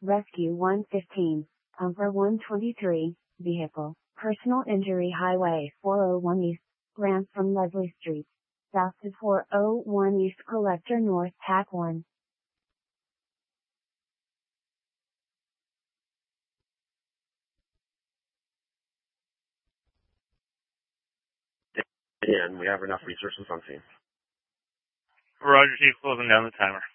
Rescue 115, Pumper 123, Vehicle, Personal Injury Highway 401 East, ramp from Leslie Street, south to 401 East Collector North Pack 1. And we have enough resources on scene. Roger, Chief, closing down the timer.